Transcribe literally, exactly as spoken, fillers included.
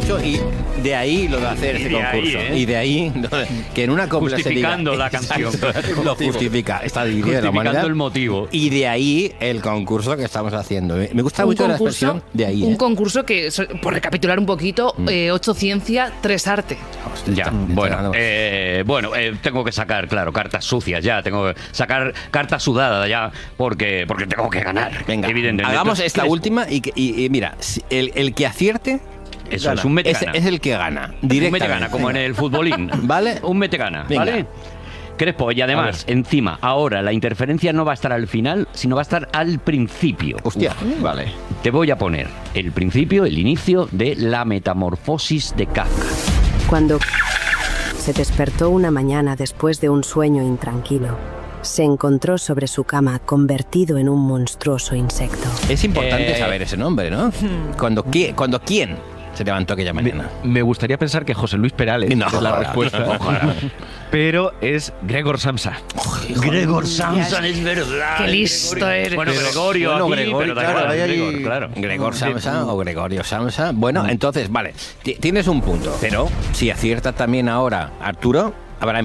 mucho y de ahí lo de hacer Y este de ahí, concurso. ¿eh? Y de ahí lo de- que en una copla se diga... Justificando la canción. Exacto, lo justifica. Está dividida de la Justificando humanidad. el motivo. Y de ahí el concurso que estamos haciendo. Me gusta Un mucho la concurso, expresión de ahí. un ¿eh? concurso que, so- por recapitular un poquito, Mm. eh, ocho ciencia, tres arte. Hostia, Ya, está- está bueno, ganando. eh, bueno eh, tengo que sacar, claro, cartas sucias ya, tengo que sacar cartas sudadas ya, porque, porque tengo que ganar. Venga, evidentemente. hagamos Entonces, esta ¿quieres? última y, que- y- y mira, si- el, el que acierte... Eso gana. es un mete es, gana. es el que gana. Un mete Directamente. gana, como en el futbolín. ¿Vale? Un mete gana, Venga. ¿vale? Crespo, y además, encima, ahora la interferencia no va a estar al final, sino va a estar al principio. Hostia, vale. Te voy a poner el principio, el inicio de la metamorfosis de Kafka. Cuando se despertó una mañana después de un sueño intranquilo, se encontró sobre su cama convertido en un monstruoso insecto. Es importante Eh, saber ese nombre, ¿no? Cuando, qui- cuando quién se levantó aquella Me, mañana. me gustaría pensar que José Luis Perales No, es la ojalá, respuesta. ojalá. Pero es Gregor Samsa. Gregor Samsa, es verdad. Qué listo eres. Bueno, Gregorio Bueno, aquí, Gregorio, pero da claro, igual, hay ahí- Gregor, claro. Gregor Samsa o Gregorio Samsa. Bueno, entonces, vale, ti- tienes un punto. Pero si acierta también ahora Arturo,